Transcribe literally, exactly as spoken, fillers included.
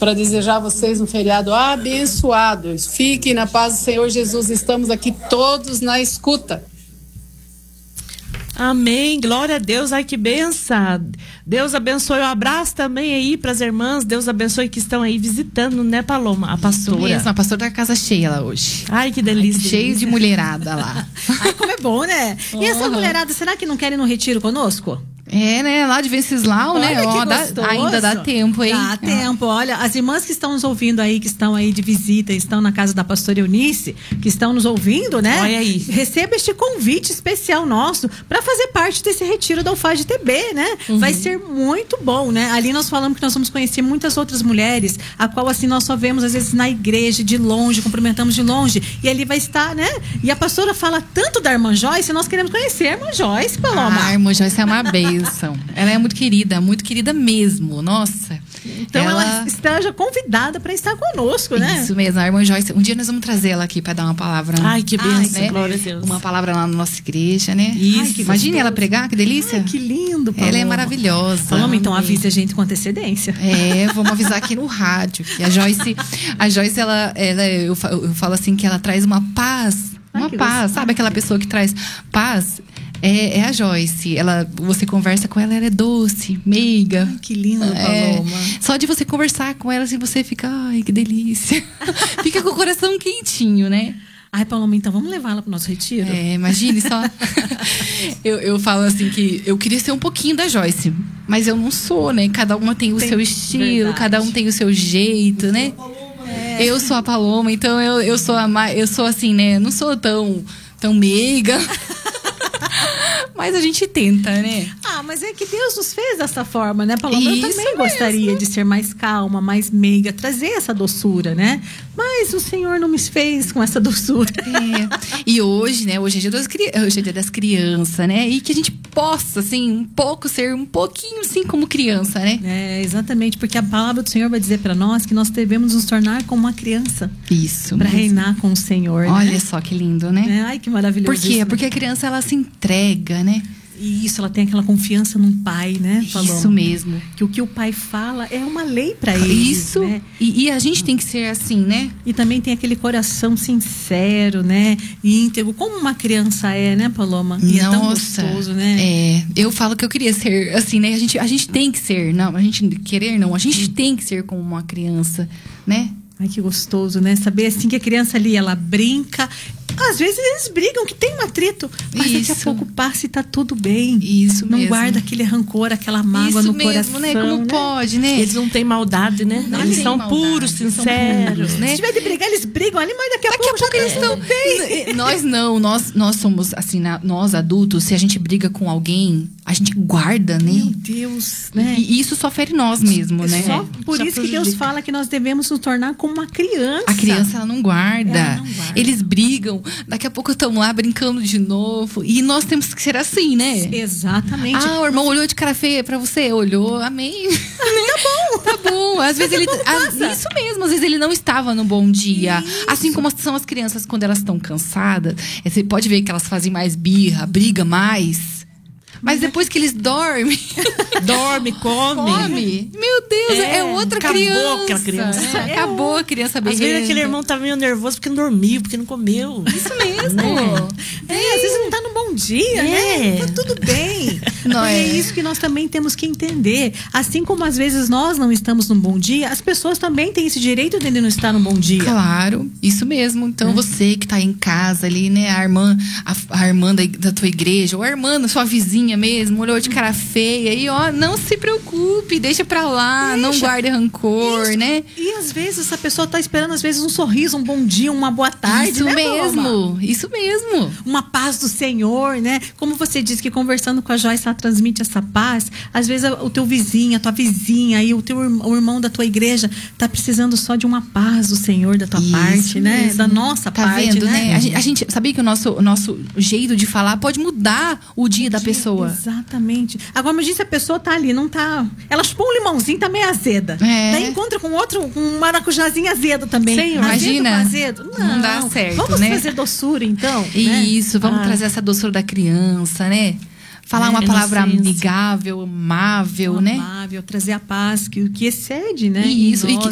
para desejar a vocês um feriado abençoado. Fiquem na paz do Senhor Jesus. Estamos aqui todos na escuta. Amém, glória a Deus, ai que benção. Deus abençoe, um abraço também aí para as irmãs, Deus abençoe que estão aí visitando, né, Paloma, a pastora. Isso mesmo, a pastora da casa cheia lá hoje. Ai, que delícia. Cheio de mulherada lá. Ai, como é bom, né? E essa mulherada, será que não querem ir no retiro conosco? É, né? Lá de Venceslau, né? Olha, Ó, dá, ainda dá tempo, hein? Dá tempo. Olha, as irmãs que estão nos ouvindo aí, que estão aí de visita, estão na casa da pastora Eunice, que estão nos ouvindo, né? Olha aí. Receba este convite especial nosso para fazer parte desse retiro da U F A G T B, né? Uhum. Vai ser muito bom, né? Ali nós falamos que nós vamos conhecer muitas outras mulheres, a qual assim nós só vemos às vezes na igreja, de longe, cumprimentamos de longe. E ali vai estar, né? E a pastora fala tanto da irmã Joyce, nós queremos conhecer a irmã Joyce, Paloma. Ah, a irmã Joyce é uma bênção. Ela é muito querida, muito querida mesmo. Nossa. Então ela, ela esteja convidada para estar conosco, né? Isso mesmo, a irmã Joyce. Um dia nós vamos trazer ela aqui para dar uma palavra. Ai, que bênção, né? glória a Deus. Uma palavra lá na nossa igreja, né? Isso. Imagine ela pregar, que delícia. Ai, que lindo, Paloma. Ela é maravilhosa. Paloma, então avise a gente com antecedência. É, vamos avisar aqui no rádio. Que a Joyce, a Joyce, ela, ela eu, eu falo assim que ela traz uma paz. Uma Ai, paz, sabe aquela pessoa que traz paz? É, é a Joyce. Ela, você conversa com ela, ela é doce, meiga. Ai, que linda, Paloma. É, só de você conversar com ela, assim, você fica, ai, que delícia. Fica com o coração quentinho, né? Ai, Paloma, então vamos levar ela pro nosso retiro? É, imagine só. eu, eu falo assim que eu queria ser um pouquinho da Joyce, mas eu não sou, né? Cada uma tem o tem, seu estilo, verdade. Cada um tem o seu jeito, né? É. Eu sou a Paloma, então eu, eu sou a eu sou assim, né? Não sou tão, tão meiga. Mas a gente tenta, né? Ah, mas é que Deus nos fez dessa forma, né, Paloma? Eu Isso também gostaria mesmo. de ser mais calma, mais meiga, trazer essa doçura, né? Mas o Senhor não me fez com essa doçura. É. E hoje, né? Hoje é dia das, hoje é dia das crianças, né? E que a gente possa, assim, um pouco ser um pouquinho, assim, como criança, né? É, exatamente, porque a palavra do Senhor vai dizer para nós que nós devemos nos tornar como uma criança. Isso. Para reinar com o Senhor. Olha né? só que lindo, né? É, ai, que maravilhoso. Por quê? Isso, porque né? a criança, ela se entrega, né? Isso, ela tem aquela confiança num pai, né? Paloma? Isso mesmo. Que o que o pai fala é uma lei para ele. Isso. Né? E, e a gente tem que ser assim, né? E também tem aquele coração sincero, né? Íntegro, como uma criança é, né, Paloma? E Nossa, é tão gostoso, né? É, eu falo que eu queria ser assim, né? A gente, a gente tem que ser, não, a gente querer não, a gente tem que ser como uma criança, né? Ai, que gostoso, né? Saber assim que a criança ali, ela brinca. Às vezes eles brigam, que tem um atrito, mas Isso. daqui a pouco passa e tá tudo bem. Isso não mesmo. guarda aquele rancor, aquela mágoa Isso no mesmo, coração, né? Como né? pode, né? Eles não têm maldade, né? Não eles tem são maldade, puros, são sinceros, puros, né? Se tiver de brigar, eles brigam ali, mas daqui a Daqui pouco, a pouco eles estão bem. Nós não, nós, nós somos assim, na, nós adultos, se a gente briga com alguém, a gente guarda, né? Meu Deus, né? E isso só fere nós mesmo, né? Só por Só isso que Deus prejudica. fala que nós devemos nos tornar como uma criança. A criança, ela não guarda. Ela não guarda. Eles brigam, daqui a pouco estão lá brincando de novo. E nós temos que ser assim, né? Exatamente. Ah, o irmão olhou de cara feia pra você? Olhou, amém. Tá bom. Tá bom. Às vezes ele. Ah, isso mesmo, às vezes ele não estava no bom dia. Isso. Assim como são as crianças quando elas estão cansadas. Você pode ver que elas fazem mais birra, briga mais. Mas depois que eles dormem. Dorme, come. Come. Meu Deus, é, É, outra acabou criança. aquela criança. É, acabou a criança Às berrenta. vezes aquele irmão tá meio nervoso porque não dormiu, porque não comeu. Isso mesmo. É, às vezes não tá no bom dia, É. né? Tá tudo bem. Não Porque é. é isso que nós também temos que entender. Assim como às vezes nós não estamos num bom dia, as pessoas também têm esse direito de não estar num bom dia. Claro, isso mesmo. Então É. você que tá em casa ali, né, a irmã, a, a irmã da, da tua igreja, ou a irmã da sua vizinha mesmo, olhou de cara feia, e ó, não se preocupe, deixa pra lá, não Deixa. guarde rancor, Isso. né? E às vezes essa pessoa tá esperando, às vezes, um sorriso, um bom dia, uma boa tarde, isso né, Paloma? mesmo, isso mesmo. Uma paz do Senhor, né? Como você disse que conversando com a Joyce, ela transmite essa paz. Às vezes o teu vizinho, a tua vizinha e o teu irmão, o irmão da tua igreja tá precisando só de uma paz do Senhor da tua Isso parte, né? mesmo. Da nossa Tá parte, vendo, né? né? A gente, a gente sabia que o nosso, o nosso jeito de falar pode mudar o dia da pessoa. Exatamente. Agora, imagina se a pessoa tá ali, não tá. Ela chupou um limãozinho, tá meio azeda. É. Daí encontra com outro, com um maracujazinho azedo também. Sim, Azedo imagina. com azedo? Não, Não dá certo, Vamos né? fazer doçura, então. né? Isso, vamos Ah. trazer essa doçura da criança, né? Falar É, uma palavra inocência. amigável, amável, né? Amável, trazer a paz que, que excede, né? Isso, em e que nós,